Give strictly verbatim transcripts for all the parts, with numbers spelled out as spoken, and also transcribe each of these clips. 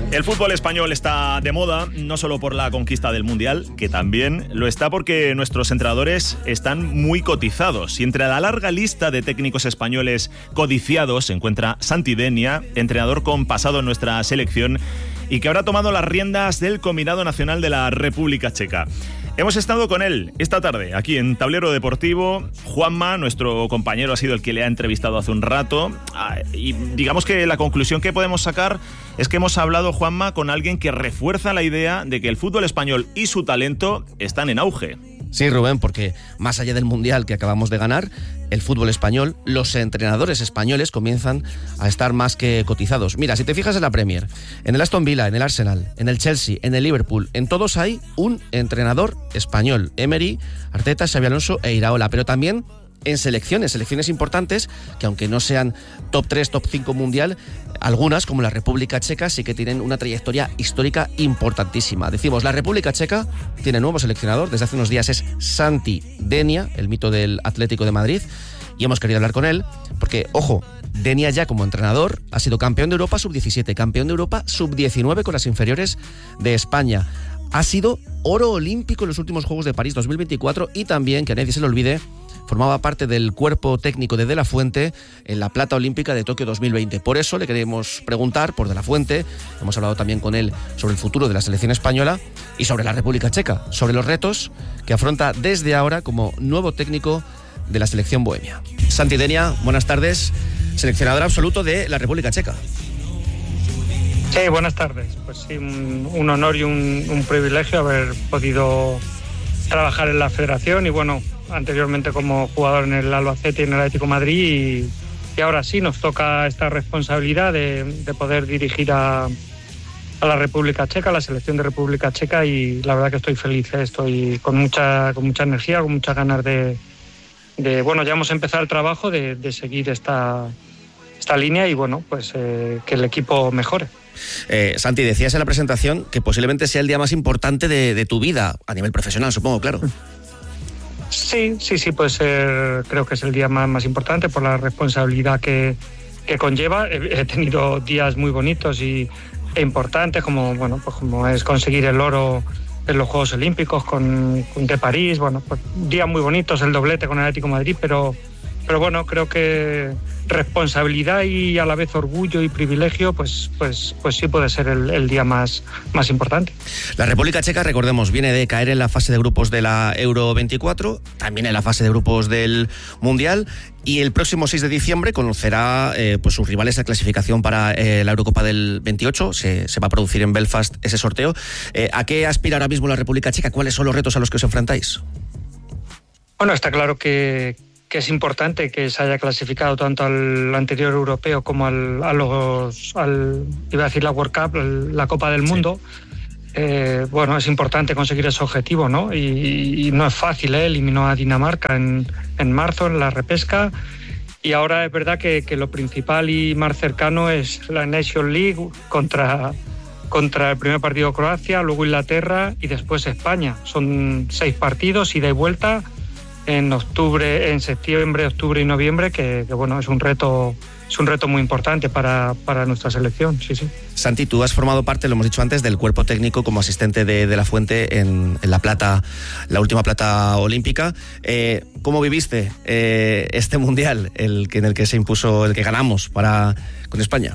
El fútbol español está de moda, no solo por la conquista del Mundial, que también lo está porque nuestros entrenadores están muy cotizados. Y entre la larga lista de técnicos españoles codiciados se encuentra Santi Denia, entrenador con pasado en nuestra selección y que ahora ha tomado las riendas del combinado nacional de la República Checa. Hemos estado con él esta tarde, aquí en Tablero Deportivo. Juanma, nuestro compañero, ha sido el que le ha entrevistado hace un rato. Y digamos que la conclusión que podemos sacar es que hemos hablado, Juanma, con alguien que refuerza la idea de que el fútbol español y su talento están en auge. Sí, Rubén, porque más allá del Mundial que acabamos de ganar, el fútbol español, los entrenadores españoles comienzan a estar más que cotizados. Mira, si te fijas en la Premier, en el Aston Villa, en el Arsenal, en el Chelsea, en el Liverpool, en todos hay un entrenador español. Emery, Arteta, Xabi Alonso e Iraola, pero también en selecciones, selecciones importantes que aunque no sean top tres, top cinco mundial, algunas como la República Checa sí que tienen una trayectoria histórica importantísima. Decimos, la República Checa tiene nuevo seleccionador, desde hace unos días es Santi Denia, el mito del Atlético de Madrid, y hemos querido hablar con él porque, ojo, Denia ya como entrenador ha sido campeón de Europa sub diecisiete, campeón de Europa sub diecinueve con las inferiores de España. Ha sido oro olímpico en los últimos Juegos de París dos mil veinticuatro y también, que a nadie se le olvide, formaba parte del cuerpo técnico de De La Fuente en la plata olímpica de Tokio dos mil veinte. Por eso le queremos preguntar por De La Fuente. Hemos hablado también con él sobre el futuro de la selección española y sobre la República Checa, sobre los retos que afronta desde ahora como nuevo técnico de la selección bohemia. Santi Denia, buenas tardes, seleccionador absoluto de la República Checa. Sí, buenas tardes. Pues sí, un, un honor y un, un privilegio haber podido trabajar en la federación y bueno, anteriormente como jugador en el Albacete y en el Atlético de Madrid y, y ahora sí nos toca esta responsabilidad de, de poder dirigir a, a la República Checa, a la selección de República Checa y la verdad que estoy feliz, estoy con mucha, con mucha energía, con muchas ganas de, de bueno, ya hemos empezado el trabajo de, de seguir esta, esta línea y bueno, pues eh, que el equipo mejore. Eh, Santi, decías en la presentación que posiblemente sea el día más importante de, de tu vida, a nivel profesional, supongo, claro. Sí, sí, sí, puede ser, creo que es el día más, más importante por la responsabilidad que, que conlleva. He, he tenido días muy bonitos y, e importantes, como, bueno, pues como es conseguir el oro en los Juegos Olímpicos con, con de París, bueno, pues días muy bonitos, el doblete con el Atlético de Madrid, pero, pero bueno, creo que responsabilidad y a la vez orgullo y privilegio, pues, pues, pues sí puede ser el, el día más, más importante. La República Checa, recordemos, viene de caer en la fase de grupos de la Euro veinticuatro, también en la fase de grupos del Mundial, y el próximo seis de diciembre conocerá eh, pues sus rivales de clasificación para eh, la Eurocopa del veintiocho, se, se va a producir en Belfast ese sorteo. Eh, ¿A qué aspira ahora mismo la República Checa? ¿Cuáles son los retos a los que os enfrentáis? Bueno, está claro que que es importante que se haya clasificado tanto al anterior europeo como al, a los, al, iba a decir la World Cup, la Copa del Mundo. Sí. Eh, bueno, es importante conseguir ese objetivo, ¿no? Y, y no es fácil, ¿eh? Eliminó a Dinamarca en, en marzo en la repesca y ahora es verdad que, que lo principal y más cercano es la Nations League contra, contra el primer partido Croacia, luego Inglaterra y después España. Son seis partidos, ida y vuelta, en octubre, en septiembre, octubre y noviembre, que, que bueno, es un reto, es un reto muy importante para, para nuestra selección, sí, sí. Santi, tú has formado parte, lo hemos dicho antes, del cuerpo técnico como asistente de, de La Fuente en, en la plata, la última plata olímpica. Eh, ¿Cómo viviste eh, este mundial, el que en el que se impuso, el que ganamos para con España?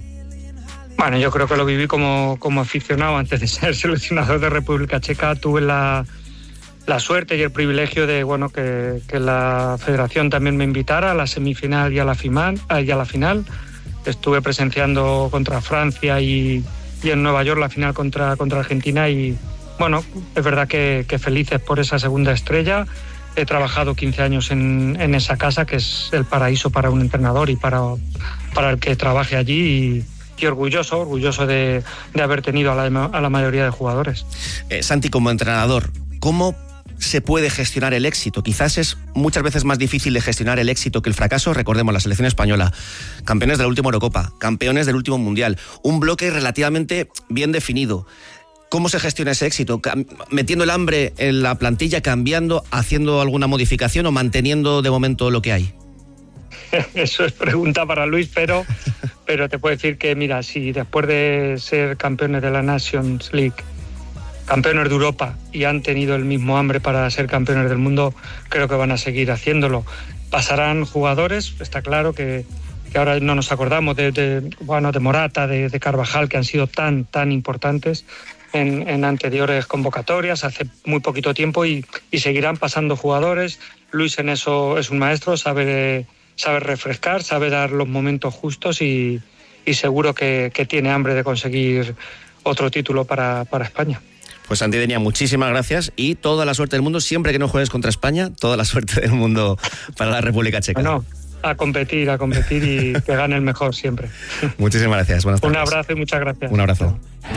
Bueno, yo creo que lo viví como, como aficionado antes de ser seleccionador de República Checa. Tuve la la suerte y el privilegio de bueno que, que la federación también me invitara a la semifinal y a la final, y a la final. Estuve presenciando contra Francia y, y en Nueva York la final contra, contra Argentina y bueno, es verdad que, que felices por esa segunda estrella. He trabajado quince años en, en esa casa, que es el paraíso para un entrenador y para, para el que trabaje allí y, y orgulloso, orgulloso de, de haber tenido a la, a la mayoría de jugadores. Eh, Santi, como entrenador, ¿cómo se puede gestionar el éxito? Quizás es muchas veces más difícil de gestionar el éxito que el fracaso. Recordemos la selección española, campeones de la última Eurocopa, campeones del último Mundial, un bloque relativamente bien definido. ¿Cómo se gestiona ese éxito? ¿Metiendo el hambre en la plantilla, cambiando, haciendo alguna modificación o manteniendo de momento lo que hay? Eso es pregunta para Luis, pero, pero te puedo decir que, mira, si después de ser campeones de la Nations League, campeones de Europa, y han tenido el mismo hambre para ser campeones del mundo, creo que van a seguir haciéndolo. Pasarán jugadores, está claro que, que ahora no nos acordamos de, de, bueno, de Morata, de, de Carvajal, que han sido tan, tan importantes en, en anteriores convocatorias, hace muy poquito tiempo, y, y seguirán pasando jugadores. Luis en eso es un maestro, sabe, sabe refrescar, sabe dar los momentos justos y, y seguro que, que tiene hambre de conseguir otro título para, para España. Pues Santi Denia, muchísimas gracias y toda la suerte del mundo. Siempre que no juegues contra España, toda la suerte del mundo para la República Checa. Bueno, a competir, a competir y que gane el mejor siempre. Muchísimas gracias, buenas tardes. Un abrazo y muchas gracias. Un abrazo.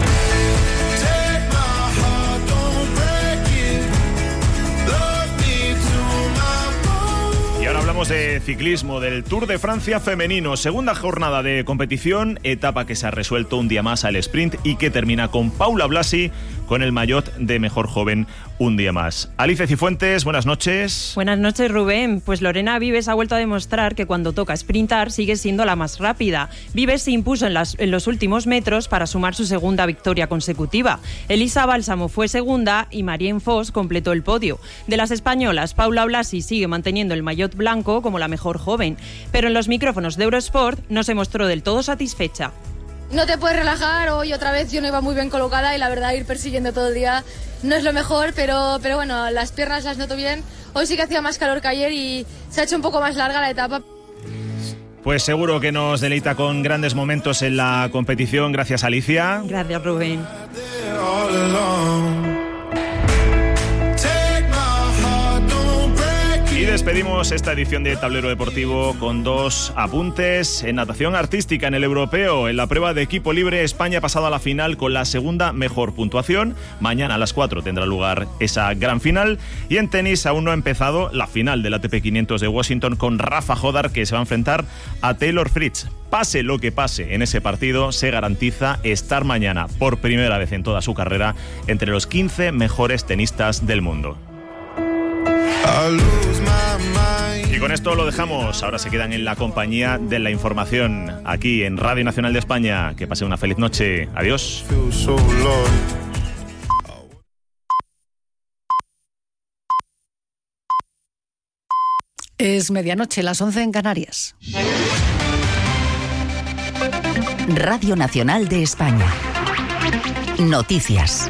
Hablamos de ciclismo, del Tour de Francia femenino, segunda jornada de competición, etapa que se ha resuelto un día más al sprint y que termina con Paula Blasi con el maillot de mejor joven un día más. Alicia Cifuentes, buenas noches. Buenas noches, Rubén. Pues Lorena Vives ha vuelto a demostrar que cuando toca sprintar sigue siendo la más rápida. Vives se impuso en, las, en los últimos metros para sumar su segunda victoria consecutiva. Elisa Bálsamo fue segunda y Marién Foss completó el podio. De las españolas, Paula Blasi sigue manteniendo el maillot blanco como la mejor joven, pero en los micrófonos de Eurosport no se mostró del todo satisfecha. No te puedes relajar, hoy otra vez yo no iba muy bien colocada y la verdad ir persiguiendo todo el día no es lo mejor, pero, pero bueno, las piernas las noto bien. Hoy sí que hacía más calor que ayer y se ha hecho un poco más larga la etapa. Pues seguro que nos deleita con grandes momentos en la competición. Gracias, Alicia. Gracias, Rubén. Y despedimos esta edición de Tablero Deportivo con dos apuntes. En natación artística, en el europeo, en la prueba de equipo libre, España ha pasado a la final con la segunda mejor puntuación. Mañana a las cuatro tendrá lugar esa gran final. Y en tenis aún no ha empezado la final del A T P quinientos de Washington con Rafa Jodar, que se va a enfrentar a Taylor Fritz. Pase lo que pase en ese partido, se garantiza estar mañana, por primera vez en toda su carrera, entre los quince mejores tenistas del mundo. Y con esto lo dejamos. Ahora se quedan en la compañía de la información aquí en Radio Nacional de España. Que pase una feliz noche. Adiós. Es medianoche, las once en Canarias. Radio Nacional de España. Noticias.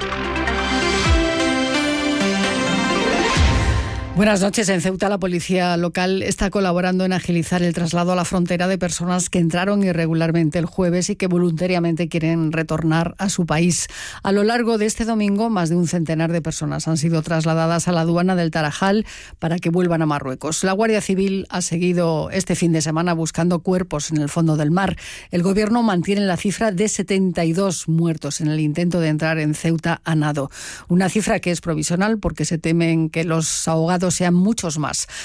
Buenas noches. En Ceuta, la policía local está colaborando en agilizar el traslado a la frontera de personas que entraron irregularmente el jueves y que voluntariamente quieren retornar a su país. A lo largo de este domingo, más de un centenar de personas han sido trasladadas a la aduana del Tarajal para que vuelvan a Marruecos. La Guardia Civil ha seguido este fin de semana buscando cuerpos en el fondo del mar. El gobierno mantiene la cifra de setenta y dos muertos en el intento de entrar en Ceuta a nado. Una cifra que es provisional porque se temen que los ahogados sean muchos más.